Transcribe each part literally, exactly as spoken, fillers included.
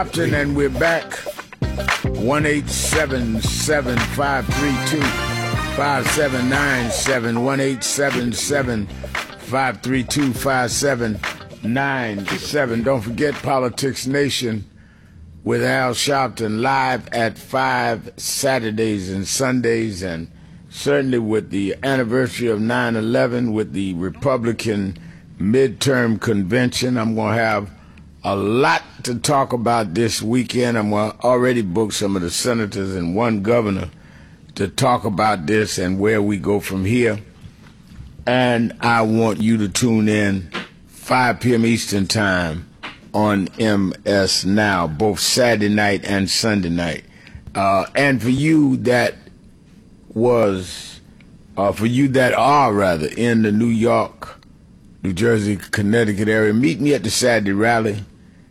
And we're back. one eight seven seven, five three two, five seven nine seven. one eight seven seven, five three two, five seven nine seven. Don't forget Politics Nation with Al Sharpton live at five Saturdays and Sundays, and certainly with the anniversary of nine eleven, with the Republican midterm convention. I'm going to have a lot to talk about this weekend. I'm going to already book some of the senators and one governor to talk about this and where we go from here. And I want you to tune in five p.m. Eastern Time on M S Now, both Saturday night and Sunday night. Uh, and for you that was, uh, for you that are rather in the New York, New Jersey, Connecticut area, meet me at the Saturday rally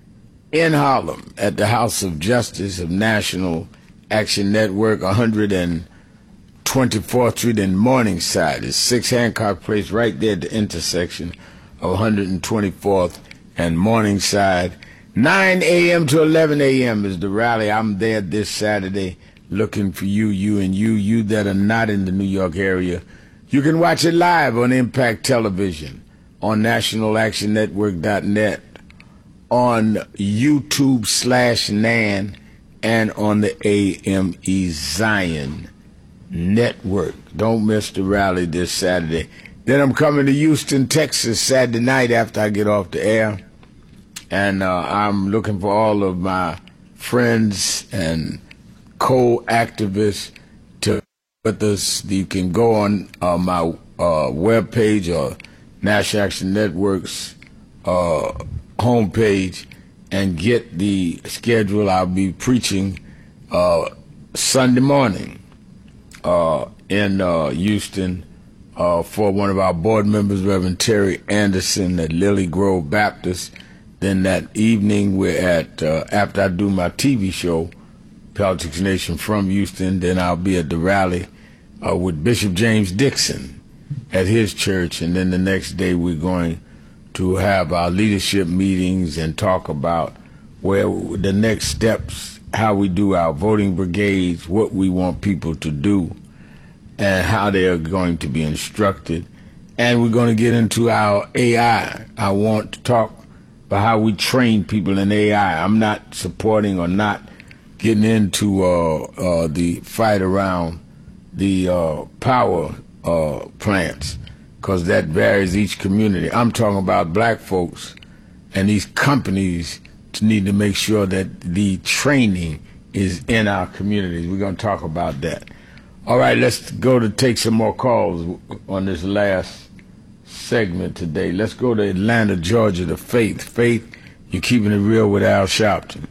in Harlem at the House of Justice of National Action Network, one hundred twenty-fourth Street in Morningside. It's six Hancock Place, right there at the intersection of one hundred twenty-fourth and Morningside. nine a.m. to eleven a.m. is the rally. I'm there this Saturday looking for you, you and you, you that are not in the New York area. You can watch it live on Impact Television, on national action network dot net, on YouTube slash Nan, and on the A M E Zion Network. Don't miss the rally this Saturday. Then I'm coming to Houston, Texas, Saturday night after I get off the air. And uh, I'm looking for all of my friends and co-activists to with us. You can go on uh, my uh, webpage or National Action Network's uh, homepage and get the schedule. I'll be preaching uh, Sunday morning uh, in uh, Houston uh, for one of our board members, Reverend Terry Anderson at Lily Grove Baptist. Then that evening we're at, uh, after I do my T V show, Politics Nation from Houston, then I'll be at the rally uh, with Bishop James Dixon at his church. And then the next day we're going to have our leadership meetings and talk about where the next steps, how we do our voting brigades, what we want people to do, and how they are going to be instructed. And we're going to get into our A I. I want to talk about how we train people in A I. I'm not supporting or not getting into uh, uh, the fight around the uh, power uh, plants, because that varies each community. I'm talking about black folks and these companies need to make sure that the training is in our communities. We're going to talk about that. All right, let's go to take some more calls on this last segment today. Let's go to Atlanta, Georgia, to Faith. Faith, you're keeping it real with Al Sharpton.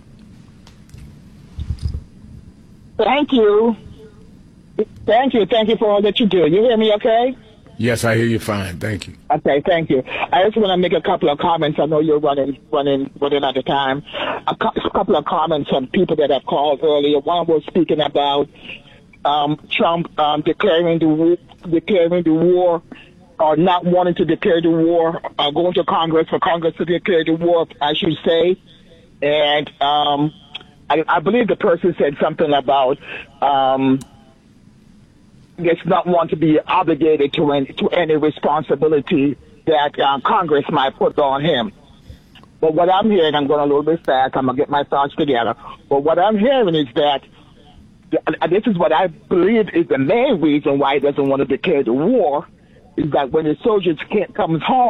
Thank you. Thank you. Thank you for all that you do. You hear me okay? Yes, I hear you fine. Thank you. Okay, thank you. I just want to make a couple of comments. I know you're running running, running out of time. A, cu- a couple of comments on people that have called earlier. One was speaking about um, Trump um, declaring the war, declaring the war, or not wanting to declare the war, uh, going to Congress for Congress to declare the war, I should say. And um, I, I believe the person said something about um, does not want to be obligated to any, to any responsibility that uh, Congress might put on him. But what I'm hearing, I'm going a little bit fast, I'm going to get my thoughts together. But what I'm hearing is that, and this is what I believe is the main reason why he doesn't want to declare the war, is that when the soldiers can't come home,